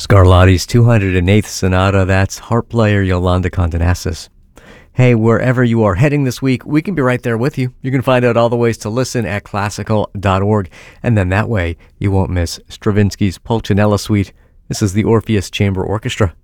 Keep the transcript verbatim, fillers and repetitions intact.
Scarlatti's two hundred eighth Sonata, that's harp player Yolanda Condonasis. Hey, wherever you are heading this week, we can be right there with you. You can find out all the ways to listen at classical dot org, and then that way you won't miss Stravinsky's Pulcinella Suite. This is the Orpheus Chamber Orchestra.